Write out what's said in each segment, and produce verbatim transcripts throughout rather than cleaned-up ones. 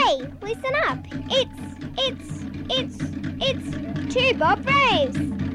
Hey, listen up. It's, it's, it's, it's Two Bob Braves.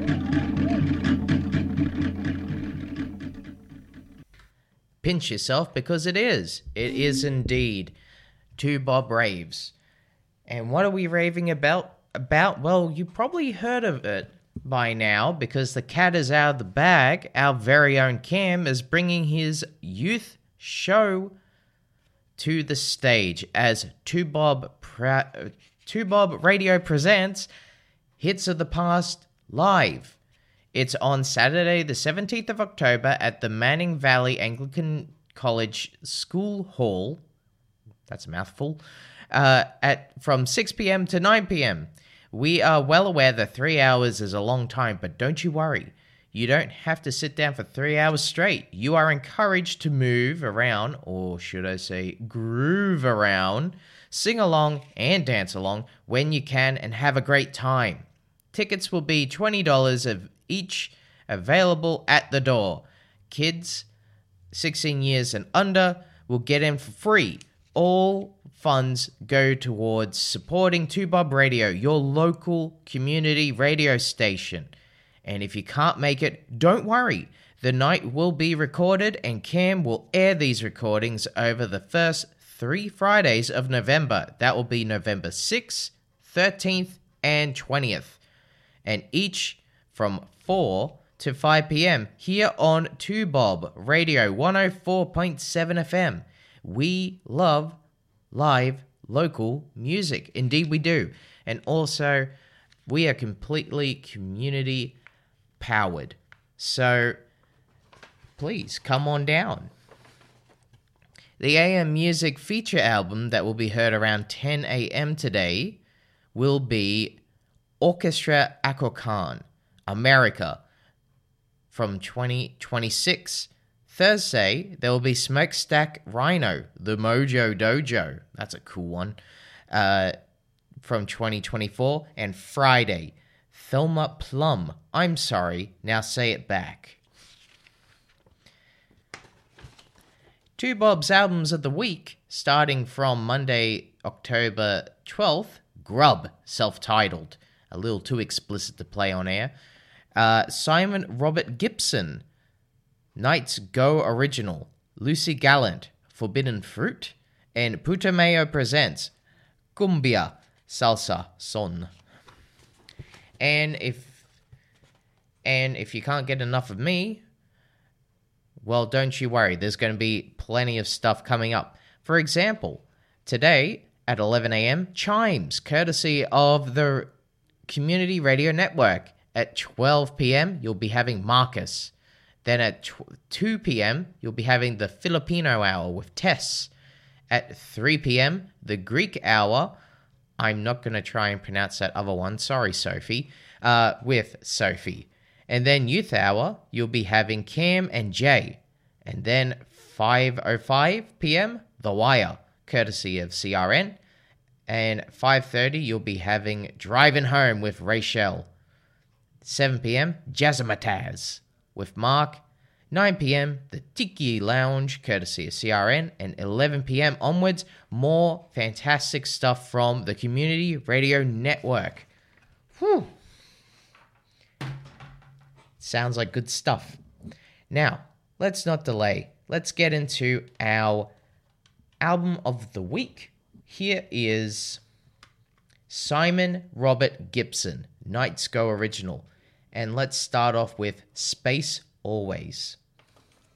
Pinch yourself because it is. It is indeed Two Bob Raves. And what are we raving about? About? Well, you probably heard of it by now because the cat is out of the bag. Our very own Cam is bringing his youth show to the stage as Two Bob, pra- Two Bob Radio presents Hits of the Past Live. It's on Saturday, the seventeenth of October at the Manning Valley Anglican College School Hall. That's a mouthful. Uh, at from six p.m. to nine p.m. We are well aware that three hours is a long time, but don't you worry. You don't have to sit down for three hours straight. You are encouraged to move around, or should I say groove around, sing along and dance along when you can and have a great time. Tickets will be twenty dollars of each, available at the door. Kids sixteen years and under will get in for free. All funds go towards supporting Two Bob Radio, your local community radio station. And if you can't make it, don't worry. The night will be recorded and Cam will air these recordings over the first three Fridays of November. That will be November sixth, thirteenth, and twentieth. And each from four to five p.m. here on Two Bob Radio one oh four point seven F M. We love live local music. Indeed we do. And also, we are completely community powered. So, please come on down. The A M Music feature album that will be heard around ten a.m. today will be Orchestra Akokan, America, from twenty twenty-six. Thursday, there will be Smokestack Rhino, The Mojo Dojo. That's a cool one. Uh, from twenty twenty-four. And Friday, Thelma Plum, I'm Sorry, Now Say It Back. Two Bob's albums of the week, starting from Monday, October twelfth, Grub, self-titled. A little too explicit to play on air. Uh, Simon Robert Gibson, Nights Go Original. Lucy Gallant, Forbidden Fruit. And Putumayo presents Cumbia, Salsa, Son. And if, and if you can't get enough of me, well, don't you worry. There's going to be plenty of stuff coming up. For example, today at eleven a.m., Chimes, courtesy of the Community Radio Network. At twelve p.m., you'll be having Marcus. Then at two p.m., you'll be having the Filipino Hour with Tess. At three p.m., the Greek Hour. I'm not going to try and pronounce that other one. Sorry, Sophie. Uh, with Sophie. And then Youth Hour, you'll be having Cam and Jay. And then five oh five p.m., The Wire, courtesy of C R N. And five thirty, you'll be having Driving Home with Rachel. seven p.m., Jazzmatazz with Mark. nine p.m., the Tiki Lounge, courtesy of C R N. And eleven p.m. onwards, more fantastic stuff from the Community Radio Network. Whew. Sounds like good stuff. Now, let's not delay. Let's get into our album of the week. Here is Simon Robert Gibson, Nights Go Original. And let's start off with Space Always.